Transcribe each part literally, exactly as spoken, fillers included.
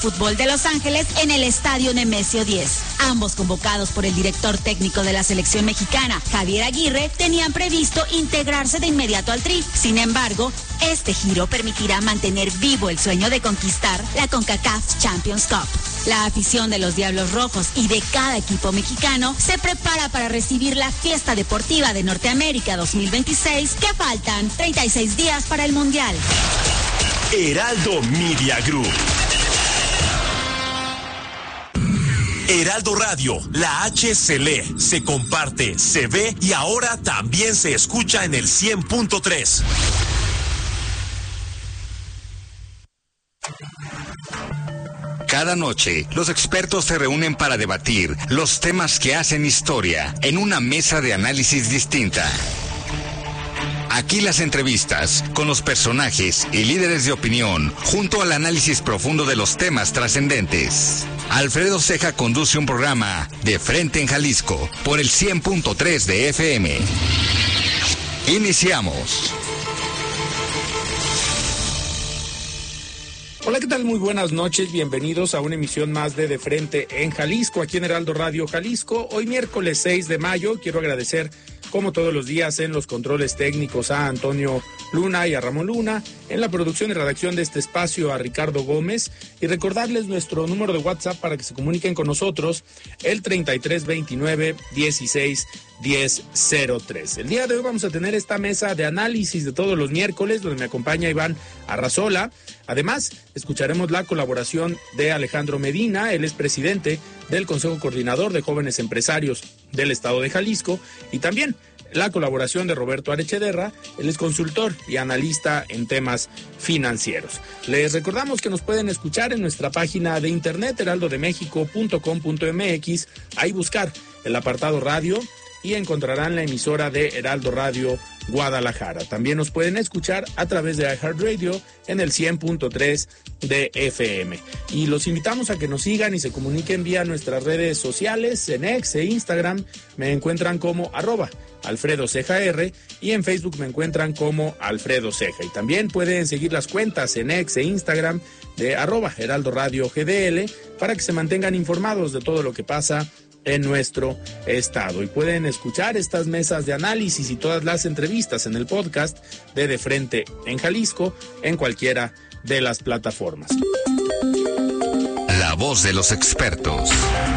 Fútbol de Los Ángeles en el Estadio Nemesio diez. Ambos, convocados por el director técnico de la selección mexicana, Javier Aguirre, tenían previsto integrarse de inmediato al Tri. Sin embargo, este giro permitirá mantener vivo el sueño de conquistar la CONCACAF Champions Cup. La afición de los Diablos Rojos y de cada equipo mexicano se prepara para recibir la fiesta deportiva de Norteamérica dos mil veintiséis, que faltan treinta y seis días para el Mundial. Heraldo Media Group. Heraldo Radio, la H se lee, se comparte, se ve y ahora también se escucha en el cien punto tres. Cada noche, los expertos se reúnen para debatir los temas que hacen historia en una mesa de análisis distinta. Aquí las entrevistas con los personajes y líderes de opinión, junto al análisis profundo de los temas trascendentes. Alfredo Ceja conduce un programa De Frente en Jalisco por el cien punto tres de F M. Iniciamos. Hola, ¿qué tal? Muy buenas noches, bienvenidos a una emisión más de De Frente en Jalisco, aquí en Heraldo Radio Jalisco. Hoy miércoles seis de mayo, quiero agradecer como todos los días en los controles técnicos a Antonio Luna y a Ramón Luna, en la producción y redacción de este espacio a Ricardo Gómez, y recordarles nuestro número de WhatsApp para que se comuniquen con nosotros, el treinta y tres veintinueve dieciséis diez cero tres. El día de hoy vamos a tener esta mesa de análisis de todos los miércoles, donde me acompaña Iván Arrazola. Además, escucharemos la colaboración de Alejandro Medina, él es presidente del Consejo Coordinador de Jóvenes Empresarios del Estado de Jalisco, y también la colaboración de Roberto Arechederra, él es consultor y analista en temas financieros. Les recordamos que nos pueden escuchar en nuestra página de internet, heraldo de méxico punto com punto m x, ahí buscar el apartado radio y encontrarán la emisora de Heraldo Radio Guadalajara. También nos pueden escuchar a través de iHeartRadio en el cien punto tres de F M. Y los invitamos a que nos sigan y se comuniquen vía nuestras redes sociales, en X e Instagram me encuentran como arroba Alfredo Ceja R, y en Facebook me encuentran como Alfredo Ceja. Y también pueden seguir las cuentas en X e Instagram de arroba Heraldo Radio G D L para que se mantengan informados de todo lo que pasa en nuestro estado. Y pueden escuchar estas mesas de análisis y todas las entrevistas en el podcast de De Frente en Jalisco en cualquiera de las plataformas. La voz de los expertos.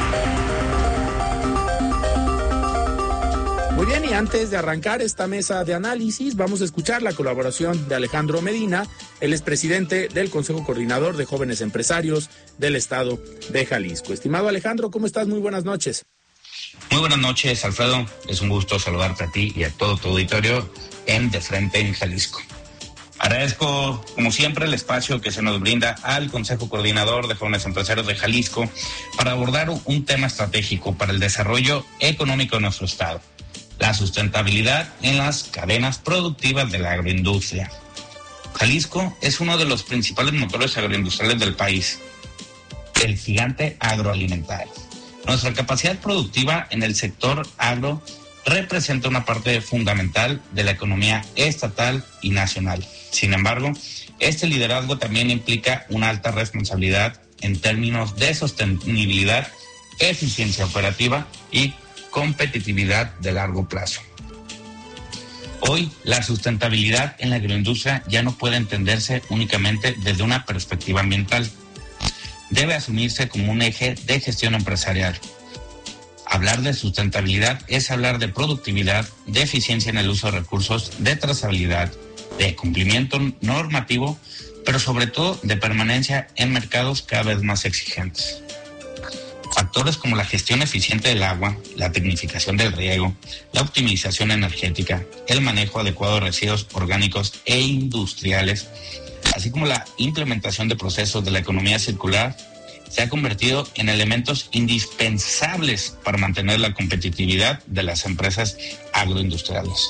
Muy bien, y antes de arrancar esta mesa de análisis, vamos a escuchar la colaboración de Alejandro Medina, él es presidente del Consejo Coordinador de Jóvenes Empresarios del Estado de Jalisco. Estimado Alejandro, ¿cómo estás? Muy buenas noches. Muy buenas noches, Alfredo. Es un gusto saludarte a ti y a todo tu auditorio en De Frente en Jalisco. Agradezco, como siempre, el espacio que se nos brinda al Consejo Coordinador de Jóvenes Empresarios de Jalisco para abordar un tema estratégico para el desarrollo económico de nuestro estado: la sustentabilidad en las cadenas productivas de la agroindustria. Jalisco es uno de los principales motores agroindustriales del país, el gigante agroalimentario. Nuestra capacidad productiva en el sector agro representa una parte fundamental de la economía estatal y nacional. Sin embargo, este liderazgo también implica una alta responsabilidad en términos de sostenibilidad, eficiencia operativa y competitividad de largo plazo. Hoy, la sustentabilidad en la agroindustria ya no puede entenderse únicamente desde una perspectiva ambiental. Debe asumirse como un eje de gestión empresarial. Hablar de sustentabilidad es hablar de productividad, de eficiencia en el uso de recursos, de trazabilidad, de cumplimiento normativo, pero sobre todo de permanencia en mercados cada vez más exigentes. Factores como la gestión eficiente del agua, la tecnificación del riego, la optimización energética, el manejo adecuado de residuos orgánicos e industriales, así como la implementación de procesos de la economía circular, se ha convertido en elementos indispensables para mantener la competitividad de las empresas agroindustriales.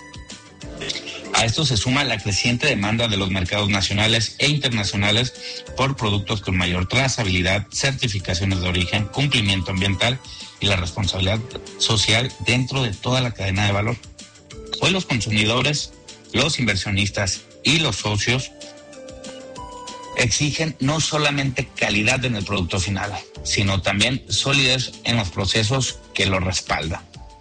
A esto se suma la creciente demanda de los mercados nacionales e internacionales por productos con mayor trazabilidad, certificaciones de origen, cumplimiento ambiental y la responsabilidad social dentro de toda la cadena de valor. Hoy los consumidores, los inversionistas y los socios exigen no solamente calidad en el producto final, sino también solidez en los procesos que lo respaldan.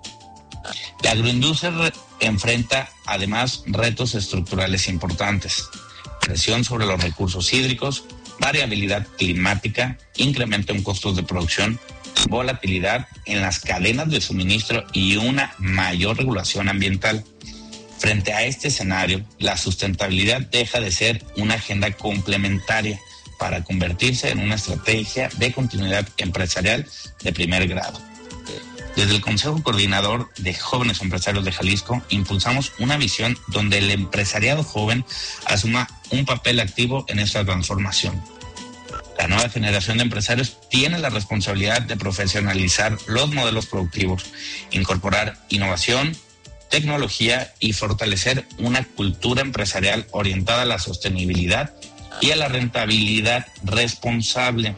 La agroindustria re- enfrenta además retos estructurales importantes: presión sobre los recursos hídricos, variabilidad climática, incremento en costos de producción, volatilidad en las cadenas de suministro y una mayor regulación ambiental. Frente a este escenario, la sustentabilidad deja de ser una agenda complementaria para convertirse en una estrategia de continuidad empresarial de primer grado. Desde el Consejo Coordinador de Jóvenes Empresarios de Jalisco, impulsamos una visión donde el empresariado joven asuma un papel activo en esta transformación. La nueva generación de empresarios tiene la responsabilidad de profesionalizar los modelos productivos, incorporar innovación, tecnología y fortalecer una cultura empresarial orientada a la sostenibilidad y a la rentabilidad responsable.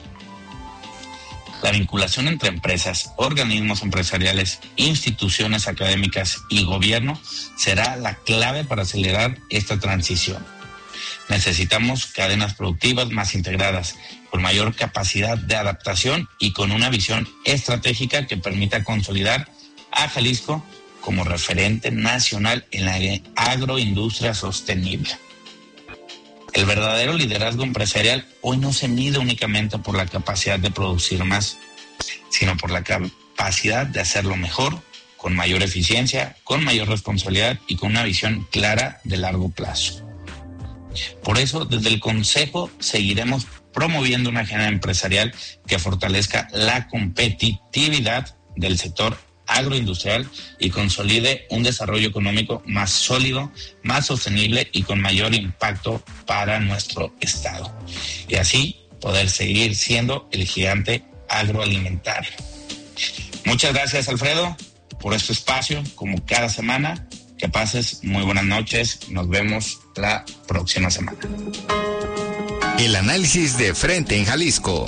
La vinculación entre empresas, organismos empresariales, instituciones académicas y gobierno será la clave para acelerar esta transición. Necesitamos cadenas productivas más integradas, con mayor capacidad de adaptación y con una visión estratégica que permita consolidar a Jalisco como referente nacional en la agroindustria sostenible. El verdadero liderazgo empresarial hoy no se mide únicamente por la capacidad de producir más, sino por la capacidad de hacerlo mejor, con mayor eficiencia, con mayor responsabilidad y con una visión clara de largo plazo. Por eso, desde el Consejo seguiremos promoviendo una agenda empresarial que fortalezca la competitividad del sector agroindustrial y consolide un desarrollo económico más sólido, más sostenible y con mayor impacto para nuestro Estado. Y así poder seguir siendo el gigante agroalimentario. Muchas gracias, Alfredo, por este espacio, como cada semana. Que pases muy buenas noches. Nos vemos la próxima semana. El análisis de frente en Jalisco.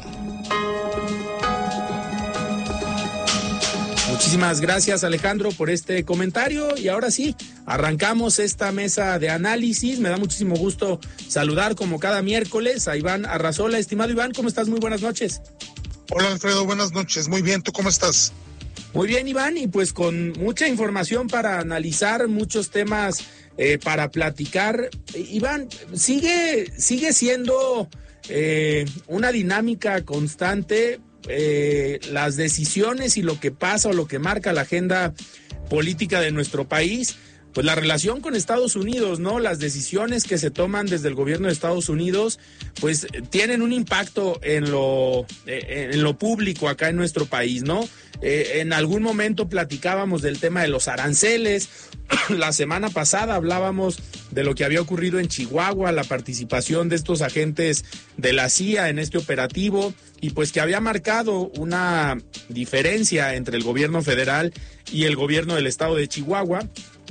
Muchísimas gracias, Alejandro, por este comentario. Y ahora sí, arrancamos esta mesa de análisis. Me da muchísimo gusto saludar, como cada miércoles, a Iván Arrazola. Estimado Iván, ¿cómo estás? Muy buenas noches. Hola, Alfredo, buenas noches. Muy bien, ¿tú cómo estás? Muy bien, Iván, y pues con mucha información para analizar, muchos temas eh, para platicar. Iván, sigue, sigue siendo eh, una dinámica constante eh, las decisiones y lo que pasa o lo que marca la agenda política de nuestro país. Pues la relación con Estados Unidos, ¿no? Las decisiones que se toman desde el gobierno de Estados Unidos, pues tienen un impacto en lo, en lo público acá en nuestro país, ¿no? Eh, en algún momento platicábamos del tema de los aranceles. La semana pasada hablábamos de lo que había ocurrido en Chihuahua, la participación de estos agentes de la C I A en este operativo, y pues que había marcado una diferencia entre el gobierno federal y el gobierno del estado de Chihuahua.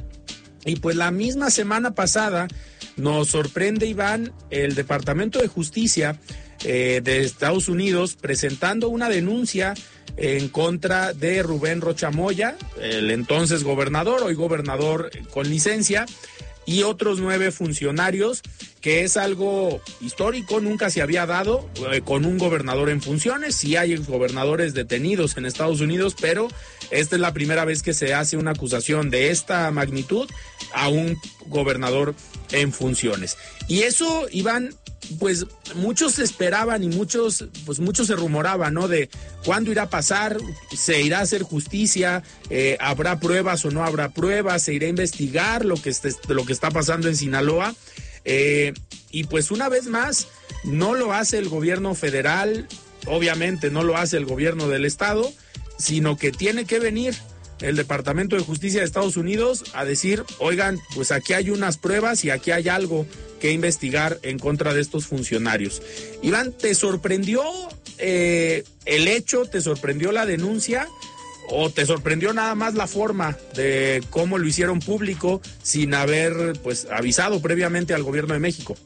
Y pues la misma semana pasada nos sorprende, Iván, el Departamento de Justicia eh, de Estados Unidos presentando una denuncia en contra de Rubén Rocha Moya, el entonces gobernador, hoy gobernador con licencia, y otros nueve funcionarios, que es algo histórico, nunca se había dado eh, con un gobernador en funciones. Sí hay gobernadores detenidos en Estados Unidos, pero esta es la primera vez que se hace una acusación de esta magnitud a un gobernador en funciones. Y eso, Iván, pues muchos esperaban y muchos, pues muchos se rumoraban, ¿no? De cuándo irá a pasar, se irá a hacer justicia, eh, habrá pruebas o no habrá pruebas, se irá a investigar lo que, esté, lo que está pasando en Sinaloa. Eh, y pues una vez más, no lo hace el gobierno federal, obviamente no lo hace el gobierno del estado, sino que tiene que venir el Departamento de Justicia de Estados Unidos a decir, oigan, pues aquí hay unas pruebas y aquí hay algo que investigar en contra de estos funcionarios. Iván, ¿te sorprendió eh, el hecho, te sorprendió la denuncia o te sorprendió nada más la forma de cómo lo hicieron público sin haber pues avisado previamente al gobierno de México?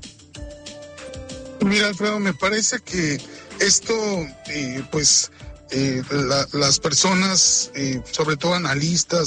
Mira, Alfredo, me parece que esto, eh, pues, eh, la, las personas, eh, sobre todo analistas,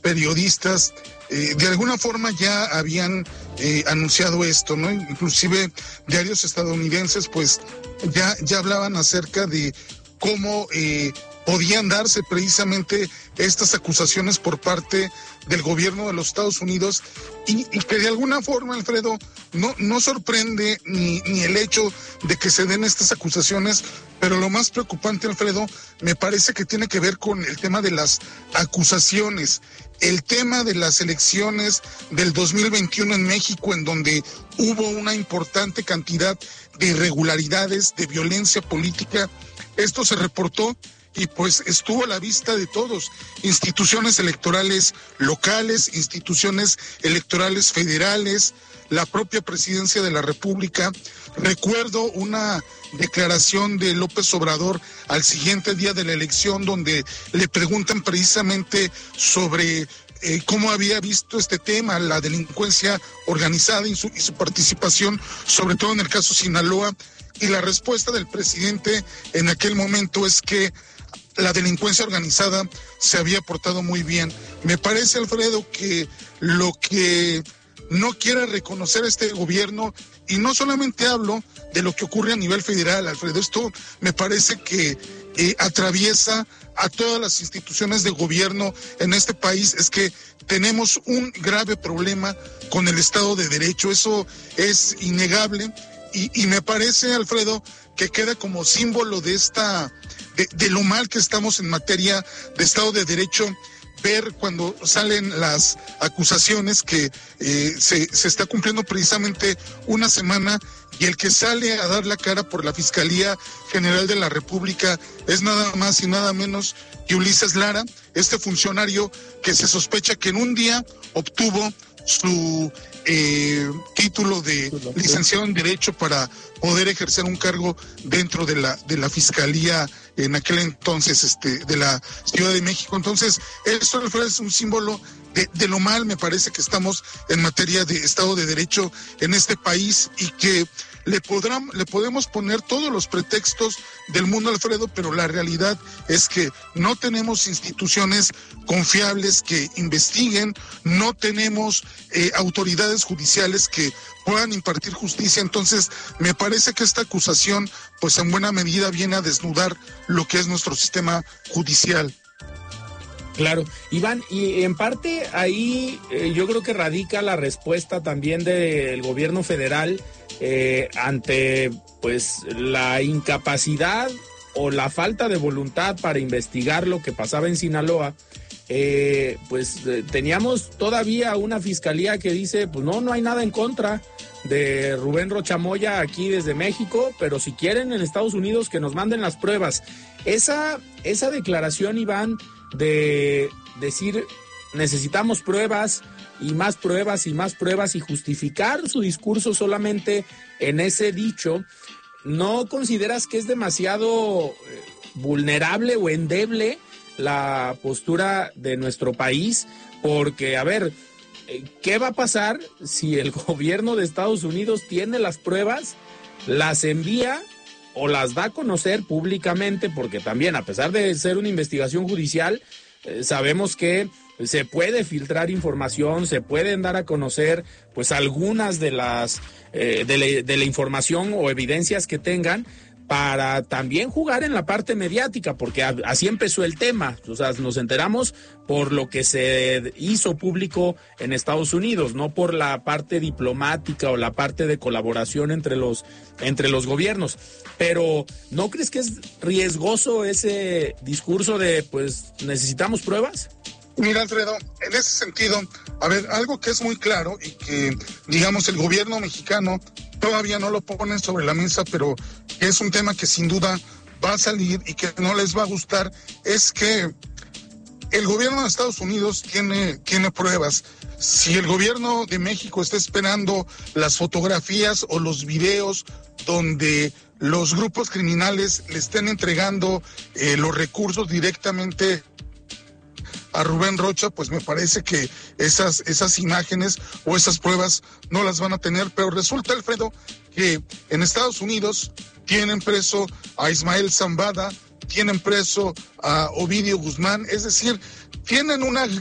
periodistas, eh, de alguna forma ya habían eh, anunciado esto, ¿no? Inclusive diarios estadounidenses, pues ya, ya hablaban acerca de cómo eh, podían darse precisamente estas acusaciones por parte del gobierno de los Estados Unidos y, y que de alguna forma, Alfredo, no, no sorprende ni, ni el hecho de que se den estas acusaciones, pero lo más preocupante, Alfredo, me parece que tiene que ver con el tema de las acusaciones, el tema de las elecciones del dos mil veintiuno en México, en donde hubo una importante cantidad de irregularidades, de violencia política. Esto se reportó y pues estuvo a la vista de todos, instituciones electorales locales, instituciones electorales federales, la propia presidencia de la República. Recuerdo una declaración de López Obrador al siguiente día de la elección donde le preguntan precisamente sobre eh, cómo había visto este tema, la delincuencia organizada y su, y su participación, sobre todo en el caso Sinaloa, y la respuesta del presidente en aquel momento es que la delincuencia organizada se había portado muy bien. Me parece, Alfredo, que lo que no quiere reconocer este gobierno, y no solamente hablo de lo que ocurre a nivel federal, Alfredo, esto me parece que eh, atraviesa a todas las instituciones de gobierno en este país, es que tenemos un grave problema con el Estado de Derecho, eso es innegable, y, y me parece, Alfredo, que queda como símbolo de esta, de, de lo mal que estamos en materia de Estado de Derecho, ver cuando salen las acusaciones que eh, se, se está cumpliendo precisamente una semana y el que sale a dar la cara por la Fiscalía General de la República es nada más y nada menos que Ulises Lara, este funcionario que se sospecha que en un día obtuvo su eh, título de licenciado en Derecho para poder ejercer un cargo dentro de la de la Fiscalía en aquel entonces este de la Ciudad de México. Entonces, esto es un símbolo de, de lo mal, me parece, que estamos en materia de Estado de Derecho en este país y que le podrán, le podemos poner todos los pretextos del mundo, Alfredo, pero la realidad es que no tenemos instituciones confiables que investiguen, no tenemos eh, autoridades judiciales que puedan impartir justicia. Entonces, me parece que esta acusación, pues en buena medida viene a desnudar lo que es nuestro sistema judicial. Claro, Iván, y en parte ahí eh, yo creo que radica la respuesta también del gobierno federal eh, ante pues la incapacidad o la falta de voluntad para investigar lo que pasaba en Sinaloa. Eh, pues eh, teníamos todavía una fiscalía que dice, pues no, no hay nada en contra de Rubén Rocha Moya aquí desde México, pero si quieren en Estados Unidos que nos manden las pruebas. Esa, esa declaración, Iván, de decir necesitamos pruebas y más pruebas y más pruebas y justificar su discurso solamente en ese dicho, ¿no consideras que es demasiado eh, vulnerable o endeble la postura de nuestro país? Porque, a ver, ¿qué va a pasar si el gobierno de Estados Unidos tiene las pruebas, las envía o las da a conocer públicamente? Porque también, a pesar de ser una investigación judicial, eh, sabemos que se puede filtrar información, se pueden dar a conocer pues algunas de las eh, de, la, de la información o evidencias que tengan, para también jugar en la parte mediática, porque a, así empezó el tema. O sea, nos enteramos por lo que se hizo público en Estados Unidos, no por la parte diplomática o la parte de colaboración entre los, entre los gobiernos. Pero, ¿no crees que es riesgoso ese discurso de, pues, necesitamos pruebas? Mira, Alfredo, en ese sentido, a ver, algo que es muy claro y que, digamos, el gobierno mexicano todavía no lo ponen sobre la mesa, pero que es un tema que sin duda va a salir y que no les va a gustar, es que el gobierno de Estados Unidos tiene, tiene pruebas. Si el gobierno de México está esperando las fotografías o los videos donde los grupos criminales le estén entregando eh, los recursos directamente a Rubén Rocha, pues me parece que esas, esas imágenes o esas pruebas no las van a tener. Pero resulta, Alfredo, que en Estados Unidos tienen preso a Ismael Zambada, tienen preso a Ovidio Guzmán, es decir, tienen una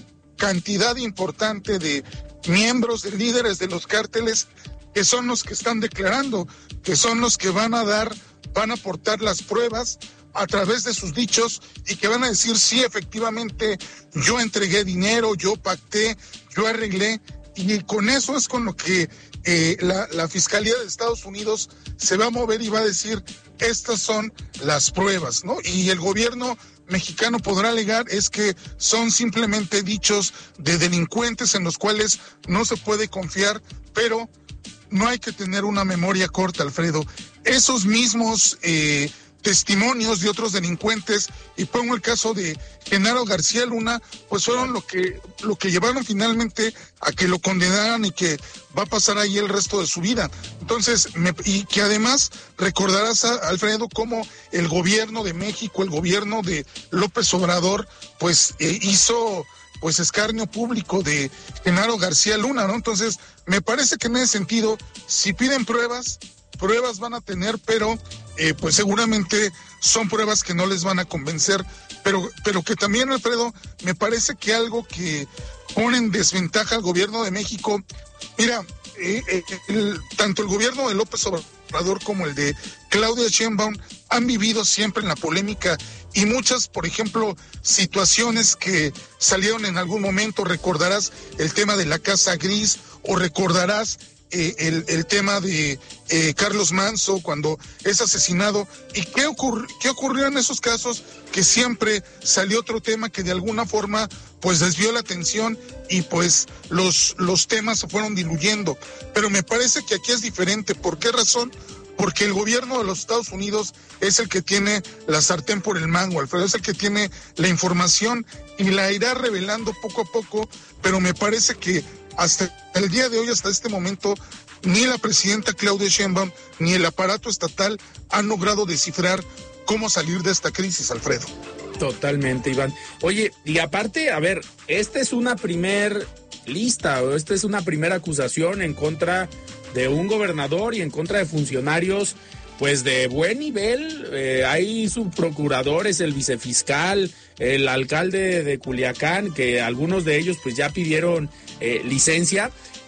cantidad importante de miembros, de líderes de los cárteles, que son los que están declarando, que son los que van a dar, van a aportar las pruebas a través de sus dichos y que van a decir, sí, efectivamente, yo entregué dinero, yo pacté, yo arreglé, y con eso es con lo que eh, la, la Fiscalía de Estados Unidos se va a mover y va a decir, estas son las pruebas, ¿no? Y el gobierno mexicano podrá alegar es que son simplemente dichos de delincuentes en los cuales no se puede confiar, pero no hay que tener una memoria corta, Alfredo. Esos mismos eh, testimonios de otros delincuentes, y pongo el caso de Genaro García Luna, pues fueron lo que lo que llevaron finalmente a que lo condenaran y que va a pasar ahí el resto de su vida. Entonces, me, y que además recordarás, a Alfredo, cómo el gobierno de México, el gobierno de López Obrador, pues eh, hizo pues escarnio público de Genaro García Luna, ¿no? Entonces, me parece que en ese sentido, si piden pruebas, pruebas van a tener, pero eh, pues seguramente son pruebas que no les van a convencer, pero, pero que también, Alfredo, me parece que algo que pone en desventaja al gobierno de México, mira, eh, eh, el, tanto el gobierno de López Obrador como el de Claudia Sheinbaum han vivido siempre en la polémica, y muchas, por ejemplo, situaciones que salieron en algún momento, recordarás el tema de la Casa Gris, o recordarás eh, el, el tema de eh, Carlos Manso cuando es asesinado. ¿Y qué, ocurri- qué ocurrió en esos casos? Que siempre salió otro tema que de alguna forma pues desvió la atención y pues los, los temas se fueron diluyendo. Pero me parece que aquí es diferente. ¿Por qué razón? Porque el gobierno de los Estados Unidos es el que tiene la sartén por el mango, Alfredo, es el que tiene la información y la irá revelando poco a poco, pero me parece que hasta el día de hoy, hasta este momento, ni la presidenta Claudia Sheinbaum ni el aparato estatal han logrado descifrar cómo salir de esta crisis, Alfredo. Totalmente, Iván. Oye, y aparte, a ver, esta es una primer lista, o esta es una primera acusación en contra de un gobernador y en contra de funcionarios pues de buen nivel. Eh, hay subprocuradores, el vicefiscal, el alcalde de Culiacán, que algunos de ellos pues ya pidieron eh, licencia,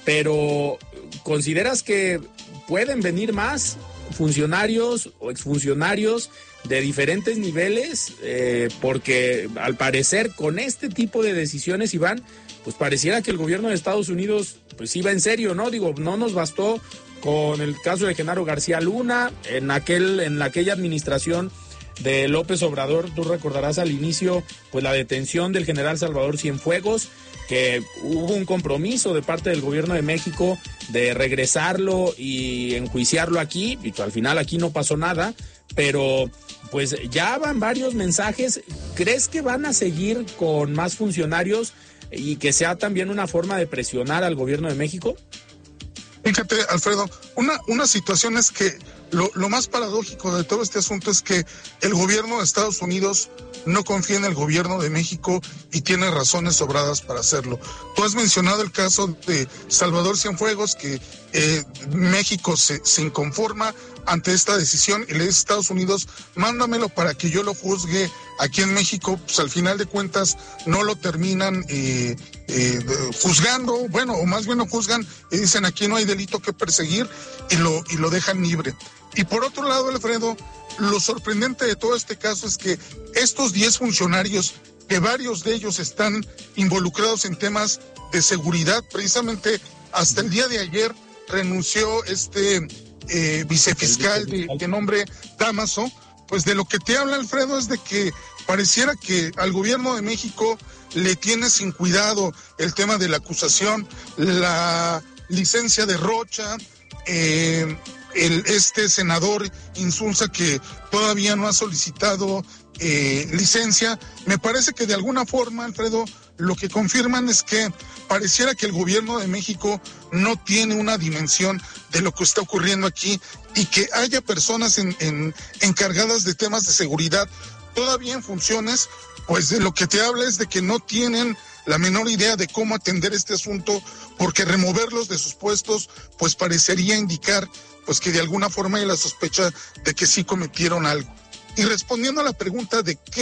pero ¿consideras que pueden venir más funcionarios o exfuncionarios de diferentes niveles? Eh, porque al parecer con este tipo de decisiones, Iván, pues pareciera que el gobierno de Estados Unidos pues iba en serio, ¿no? Digo, no nos bastó con el caso de Genaro García Luna, en aquel, en aquella administración de López Obrador, tú recordarás al inicio, pues la detención del general Salvador Cienfuegos, que hubo un compromiso de parte del gobierno de México de regresarlo y enjuiciarlo aquí, y al final aquí no pasó nada, pero pues ya van varios mensajes. ¿Crees que van a seguir con más funcionarios y que sea también una forma de presionar al gobierno de México? Fíjate, Alfredo, una, una situación es que lo, lo más paradójico de todo este asunto es que el gobierno de Estados Unidos no confía en el gobierno de México y tiene razones sobradas para hacerlo. Tú has mencionado el caso de Salvador Cienfuegos, que eh, México se, se inconforma ante esta decisión y le dice a Estados Unidos, mándamelo para que yo lo juzgue aquí en México. Pues al final de cuentas no lo terminan eh, eh, juzgando, bueno, o más bien lo juzgan y dicen aquí no hay delito que perseguir y lo, y lo dejan libre. Y por otro lado, Alfredo, lo sorprendente de todo este caso es que estos diez funcionarios, que varios de ellos están involucrados en temas de seguridad, precisamente hasta el día de ayer renunció este eh, vicefiscal de, de nombre Damaso, pues de lo que te habla, Alfredo, es de que pareciera que al gobierno de México le tiene sin cuidado el tema de la acusación, la licencia de Rocha, eh, el, este senador Insunza que todavía no ha solicitado eh, licencia. Me parece que de alguna forma, Alfredo, lo que confirman es que pareciera que el gobierno de México no tiene una dimensión de lo que está ocurriendo aquí y que haya personas en, en, encargadas de temas de seguridad todavía en funciones, pues de lo que te habla es de que no tienen la menor idea de cómo atender este asunto, porque removerlos de sus puestos pues parecería indicar pues que de alguna forma hay la sospecha de que sí cometieron algo. Y respondiendo a la pregunta de qué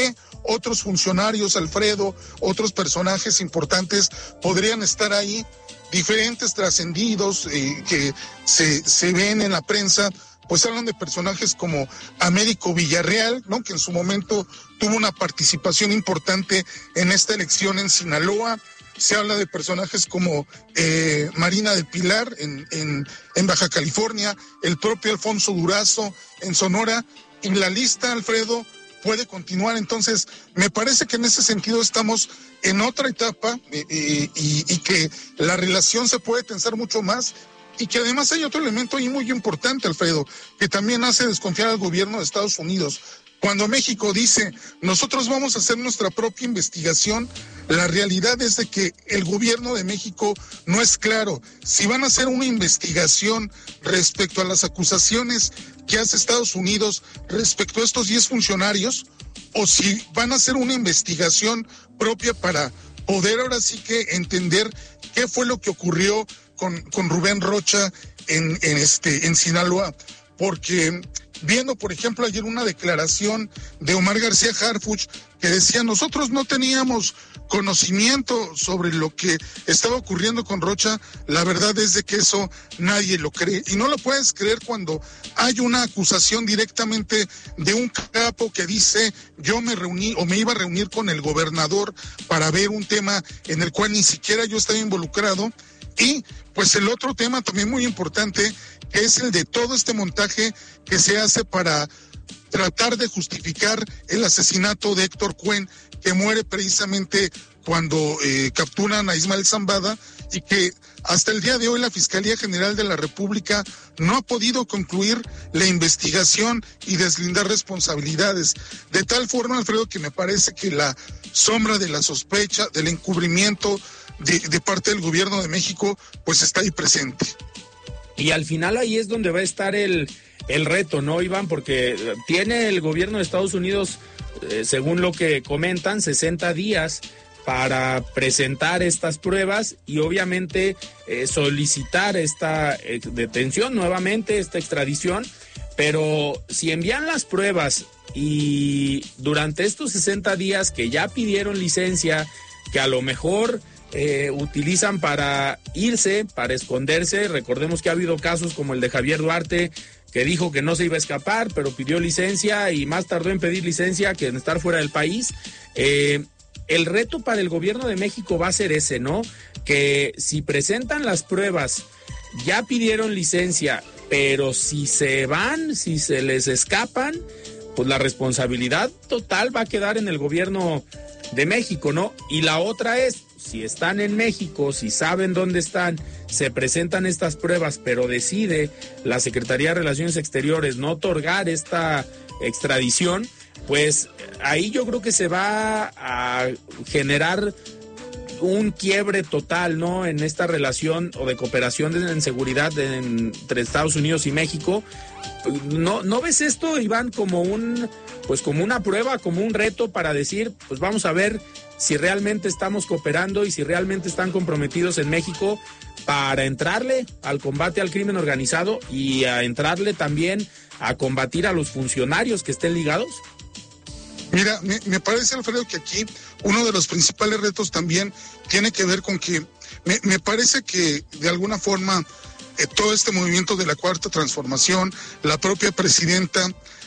otros funcionarios, Alfredo, otros personajes importantes podrían estar ahí, diferentes trascendidos eh, que se, se ven en la prensa, pues hablan de personajes como Américo Villarreal, ¿no? Que en su momento tuvo una participación importante en esta elección en Sinaloa. Se habla de personajes como eh, Marina del Pilar en, en, en Baja California, el propio Alfonso Durazo en Sonora, y la lista, Alfredo, puede continuar. Entonces, me parece que en ese sentido estamos en otra etapa eh, eh, y, y que la relación se puede tensar mucho más, y que además hay otro elemento ahí muy importante, Alfredo, que también hace desconfiar al gobierno de Estados Unidos. Cuando México dice, nosotros vamos a hacer nuestra propia investigación, la realidad es de que el gobierno de México no es claro si van a hacer una investigación respecto a las acusaciones que hace Estados Unidos respecto a estos diez funcionarios, o si van a hacer una investigación propia para poder ahora sí que entender qué fue lo que ocurrió con, con Rubén Rocha en, en, este, en Sinaloa. Porque viendo, por ejemplo, ayer una declaración de Omar García Harfuch que decía, nosotros no teníamos conocimiento sobre lo que estaba ocurriendo con Rocha, la verdad es de que eso nadie lo cree. Y no lo puedes creer cuando hay una acusación directamente de un capo que dice, yo me reuní o me iba a reunir con el gobernador para ver un tema en el cual ni siquiera yo estaba involucrado. Y pues el otro tema también muy importante, que es el de todo este montaje que se hace para tratar de justificar el asesinato de Héctor Cuen, que muere precisamente cuando eh, capturan a Ismael Zambada, y que hasta el día de hoy la Fiscalía General de la República no ha podido concluir la investigación y deslindar responsabilidades. De tal forma, Alfredo, que me parece que la sombra de la sospecha, del encubrimiento de, de parte del gobierno de México, pues está ahí presente. Y al final ahí es donde va a estar el, el reto, ¿no, Iván? Porque tiene el gobierno de Estados Unidos, eh, según lo que comentan, sesenta días para presentar estas pruebas y obviamente eh, solicitar esta eh, detención nuevamente, esta extradición. Pero si envían las pruebas y durante estos sesenta días que ya pidieron licencia, que a lo mejor Eh, utilizan para irse, para esconderse. Recordemos que ha habido casos como el de Javier Duarte, que dijo que no se iba a escapar, pero pidió licencia y más tardó en pedir licencia que en estar fuera del país. Eh, el reto para el gobierno de México va a ser ese, ¿no? Que si presentan las pruebas, ya pidieron licencia, pero si se van, si se les escapan, pues la responsabilidad total va a quedar en el gobierno de México, ¿no? Y la otra es, si están en México, si saben dónde están, se presentan estas pruebas, pero decide la Secretaría de Relaciones Exteriores no otorgar esta extradición, pues ahí yo creo que se va a generar un quiebre total, ¿no? En esta relación o de cooperación en seguridad de, entre Estados Unidos y México. ¿No, no ves esto, Iván, como un, pues como una prueba, como un reto para decir, pues vamos a ver si realmente estamos cooperando y si realmente están comprometidos en México para entrarle al combate al crimen organizado y a entrarle también a combatir a los funcionarios que estén ligados? Mira, me, me parece, Alfredo, que aquí uno de los principales retos también tiene que ver con que me, me parece que de alguna forma eh, todo este movimiento de la Cuarta Transformación, la propia presidenta,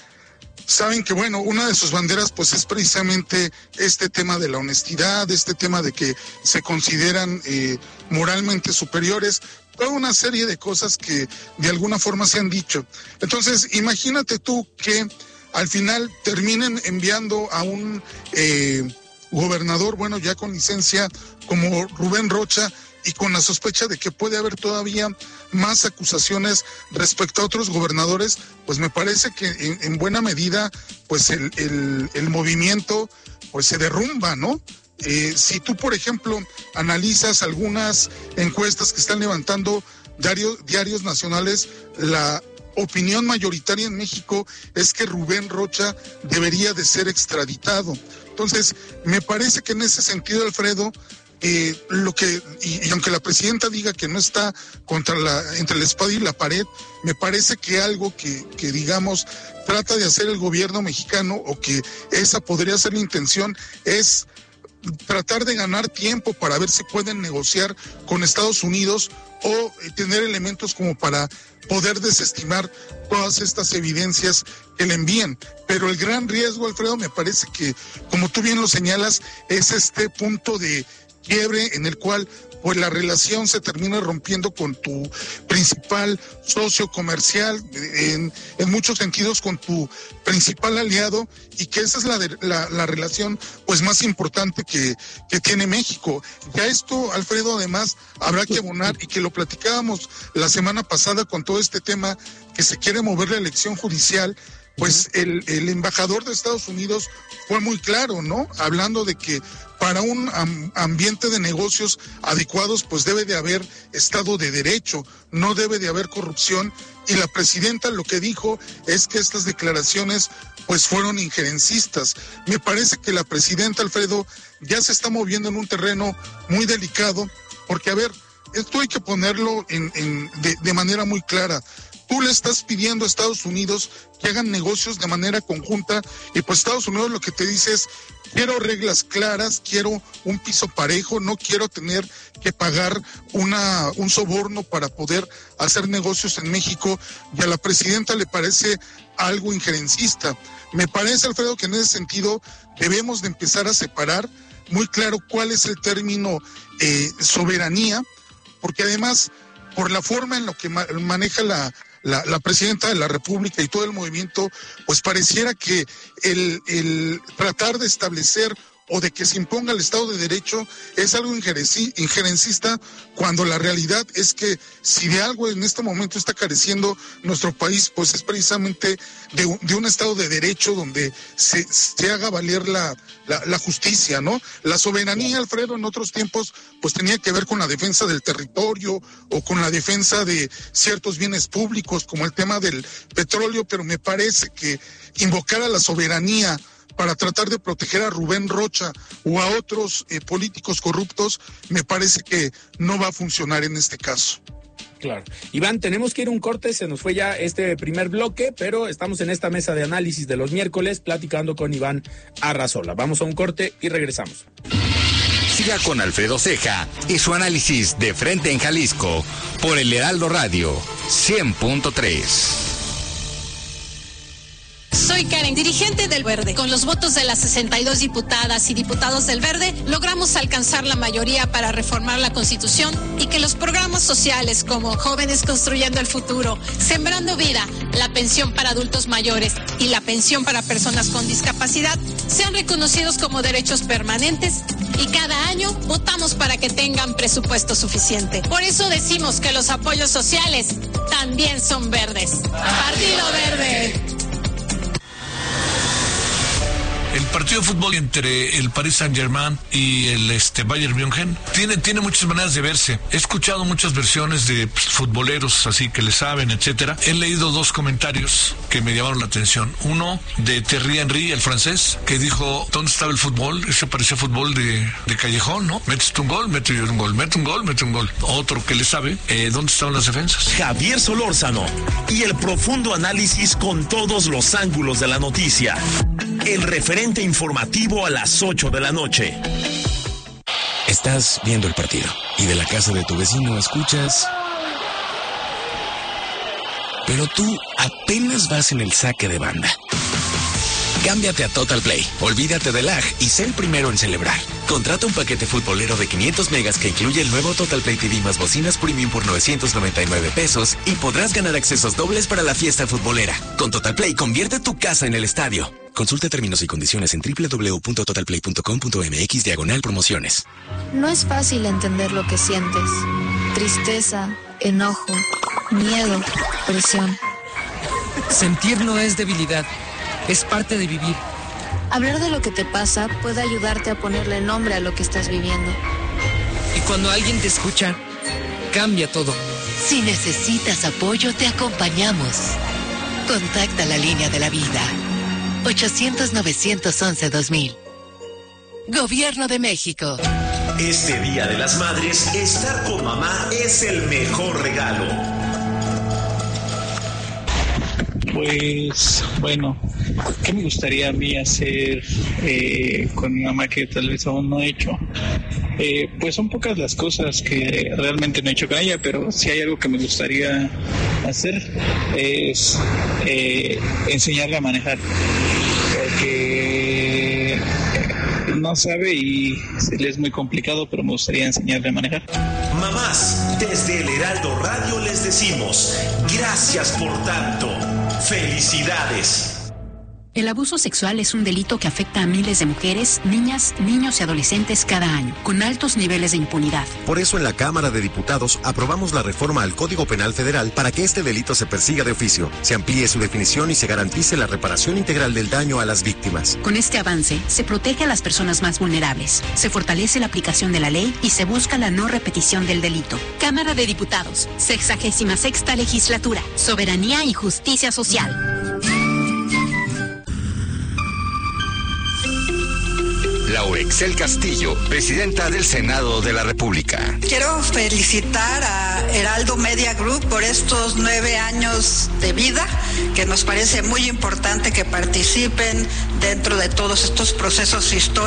saben que, bueno, una de sus banderas pues es precisamente este tema de la honestidad, este tema de que se consideran eh, moralmente superiores, toda una serie de cosas que de alguna forma se han dicho. Entonces, imagínate tú que al final terminen enviando a un eh, gobernador, bueno, ya con licencia, como Rubén Rocha, y con la sospecha de que puede haber todavía más acusaciones respecto a otros gobernadores, pues me parece que en, en buena medida, pues el, el, el movimiento pues se derrumba, ¿no? Eh, si tú, por ejemplo, analizas algunas encuestas que están levantando diarios, diarios nacionales, la opinión mayoritaria en México es que Rubén Rocha debería de ser extraditado. Entonces, me parece que en ese sentido, Alfredo, eh, lo que, y, y aunque la presidenta diga que no está contra la, entre la espada y la pared, me parece que algo que, que digamos trata de hacer el gobierno mexicano, o que esa podría ser la intención, es tratar de ganar tiempo para ver si pueden negociar con Estados Unidos o eh, tener elementos como para poder desestimar todas estas evidencias que le envían. Pero el gran riesgo, Alfredo, me parece que, como tú bien lo señalas, es este punto de quiebre en el cual pues la relación se termina rompiendo con tu principal socio comercial, en, en muchos sentidos con tu principal aliado, y que esa es la, de, la, la relación pues más importante que, que tiene México. Ya esto, Alfredo, además habrá que abonar, y que lo platicábamos la semana pasada con todo este tema que se quiere mover la elección judicial. Pues el, el embajador de Estados Unidos fue muy claro, ¿no? Hablando de que para un am, ambiente de negocios adecuados, pues debe de haber Estado de Derecho, no debe de haber corrupción. Y la presidenta lo que dijo es que estas declaraciones pues fueron injerencistas. Me parece que la presidenta, Alfredo, ya se está moviendo en un terreno muy delicado, porque, a ver, esto hay que ponerlo en, en, de, de manera muy clara. Tú le estás pidiendo a Estados Unidos que hagan negocios de manera conjunta, y pues Estados Unidos lo que te dice es: quiero reglas claras, quiero un piso parejo, no quiero tener que pagar una un soborno para poder hacer negocios en México. Y a la presidenta le parece algo injerencista. Me parece, Alfredo, que en ese sentido debemos de empezar a separar muy claro cuál es el término eh, soberanía, porque además, por la forma en la que ma- maneja la La, la presidenta de la República y todo el movimiento, pues pareciera que el, el tratar de establecer o de que se imponga el Estado de Derecho es algo injerenci, injerencista, cuando la realidad es que si de algo en este momento está careciendo nuestro país, pues es precisamente de un, de un Estado de Derecho donde se, se haga valer la, la, la justicia, ¿no? La soberanía, Alfredo, en otros tiempos, pues tenía que ver con la defensa del territorio o con la defensa de ciertos bienes públicos, como el tema del petróleo, pero me parece que invocar a la soberanía para tratar de proteger a Rubén Rocha o a otros eh, políticos corruptos, me parece que no va a funcionar en este caso. Claro. Iván, tenemos que ir a un corte, se nos fue ya este primer bloque, pero estamos en esta mesa de análisis de los miércoles platicando con Iván Arrazola. Vamos a un corte y regresamos. Siga con Alfredo Ceja y su análisis de Frente en Jalisco por el Heraldo Radio cien punto tres. Soy Karen, dirigente del Verde. Con los votos de las sesenta y dos diputadas y diputados del Verde, logramos alcanzar la mayoría para reformar la Constitución y que los programas sociales como Jóvenes Construyendo el Futuro, Sembrando Vida, la pensión para adultos mayores y la pensión para personas con discapacidad sean reconocidos como derechos permanentes, y cada año votamos para que tengan presupuesto suficiente. Por eso decimos que los apoyos sociales también son verdes. Partido Verde. El partido de fútbol entre el Paris Saint-Germain y el este, Bayern München tiene, tiene muchas maneras de verse. He escuchado muchas versiones de pues, futboleros así que le saben, etcétera. He leído dos comentarios que me llamaron la atención. Uno de Thierry Henry, el francés, que dijo: ¿dónde estaba el fútbol? Ese parecía fútbol de, de callejón, ¿no? Metes un gol, metes un gol, metes un gol, metes un gol. Otro que le sabe, eh, ¿dónde estaban las defensas? Javier Solórzano y el profundo análisis con todos los ángulos de la noticia. El referente informativo a las ocho de la noche. Estás viendo el partido y de la casa de tu vecino escuchas... Pero tú apenas vas en el saque de banda. Cámbiate a Total Play, olvídate del lag y sé el primero en celebrar. Contrata un paquete futbolero de quinientos megas que incluye el nuevo Total Play T V más bocinas premium por novecientos noventa y nueve pesos y podrás ganar accesos dobles para la fiesta futbolera. Con Total Play, convierte tu casa en el estadio. Consulta términos y condiciones en doble u doble u doble u punto total play punto com punto m x diagonal promociones. No es fácil entender lo que sientes. Tristeza, enojo, miedo, presión. Sentir no es debilidad, es parte de vivir. Hablar de lo que te pasa puede ayudarte a ponerle nombre a lo que estás viviendo. Y cuando alguien te escucha, cambia todo. Si necesitas apoyo, te acompañamos. Contacta la línea de la vida. ochocientos, novecientos once, dos mil. Gobierno de México. Este Día de las Madres, estar con mamá es el mejor regalo. Pues, bueno, ¿qué me gustaría a mí hacer eh, con mi mamá que tal vez aún no he hecho? Eh, pues son pocas las cosas que realmente no he hecho con ella, pero si hay algo que me gustaría hacer es eh, enseñarle a manejar, porque no sabe y se le es muy complicado, pero me gustaría enseñarle a manejar. Mamás, desde el Heraldo Radio les decimos, gracias por tanto. ¡Felicidades! El abuso sexual es un delito que afecta a miles de mujeres, niñas, niños y adolescentes cada año, con altos niveles de impunidad. Por eso en la Cámara de Diputados aprobamos la reforma al Código Penal Federal para que este delito se persiga de oficio, se amplíe su definición y se garantice la reparación integral del daño a las víctimas. Con este avance, se protege a las personas más vulnerables, se fortalece la aplicación de la ley y se busca la no repetición del delito. Cámara de Diputados, sexagésima sexta legislatura, soberanía y justicia social. Laurexel Castillo, presidenta del Senado de la República. Quiero felicitar a Heraldo Media Group por estos nueve años de vida, que nos parece muy importante que participen dentro de todos estos procesos históricos.